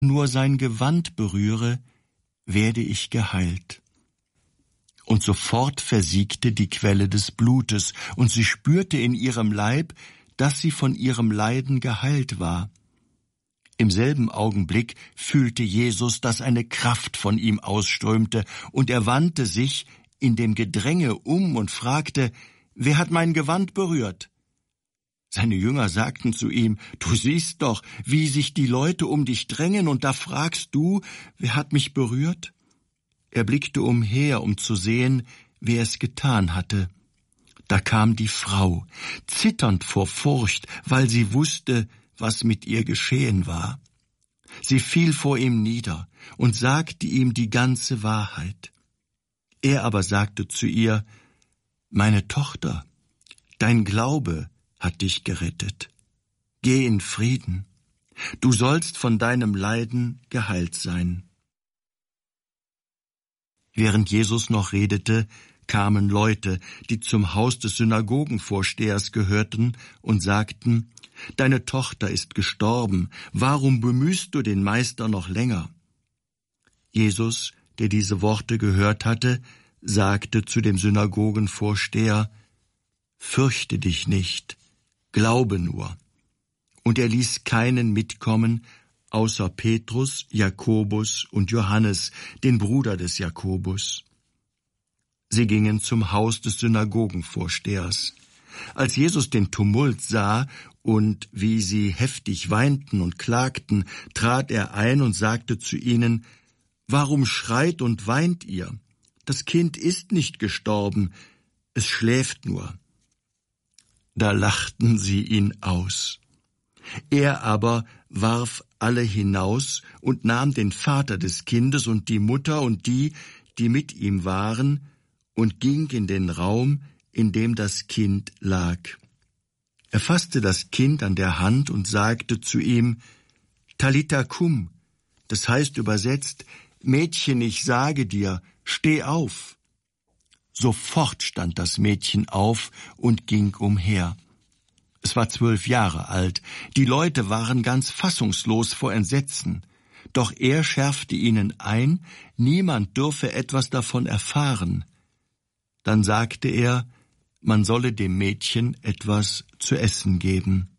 nur sein Gewand berühre, werde ich geheilt. Und sofort versiegte die Quelle des Blutes, und sie spürte in ihrem Leib, dass sie von ihrem Leiden geheilt war. Im selben Augenblick fühlte Jesus, dass eine Kraft von ihm ausströmte, und er wandte sich in dem Gedränge um und fragte, »Wer hat mein Gewand berührt?« Seine Jünger sagten zu ihm, »Du siehst doch, wie sich die Leute um dich drängen, und da fragst du, wer hat mich berührt?« Er blickte umher, um zu sehen, wer es getan hatte. Da kam die Frau, zitternd vor Furcht, weil sie wusste, was mit ihr geschehen war. Sie fiel vor ihm nieder und sagte ihm die ganze Wahrheit. Er aber sagte zu ihr, »Meine Tochter, dein Glaube hat dich gerettet. Geh in Frieden. Du sollst von deinem Leiden geheilt sein.« Während Jesus noch redete, kamen Leute, die zum Haus des Synagogenvorstehers gehörten, und sagten, »Deine Tochter ist gestorben, warum bemühst du den Meister noch länger?« Jesus, der diese Worte gehört hatte, sagte zu dem Synagogenvorsteher, »Fürchte dich nicht, glaube nur.« Und er ließ keinen mitkommen, außer Petrus, Jakobus und Johannes, den Bruder des Jakobus. Sie gingen zum Haus des Synagogenvorstehers. Als Jesus den Tumult sah und wie sie heftig weinten und klagten, trat er ein und sagte zu ihnen, »Warum schreit und weint ihr? Das Kind ist nicht gestorben, es schläft nur.« Da lachten sie ihn aus. Er aber warf alle hinaus und nahm den Vater des Kindes und die Mutter und die, die mit ihm waren, und ging in den Raum, in dem das Kind lag. Er fasste das Kind an der Hand und sagte zu ihm, »Talitha kum«, das heißt übersetzt, »Mädchen, ich sage dir, steh auf.« Sofort stand das Mädchen auf und ging umher. Es war 12 Jahre alt. Die Leute waren ganz fassungslos vor Entsetzen. Doch er schärfte ihnen ein, niemand dürfe etwas davon erfahren. Dann sagte er, man solle dem Mädchen etwas zu essen geben.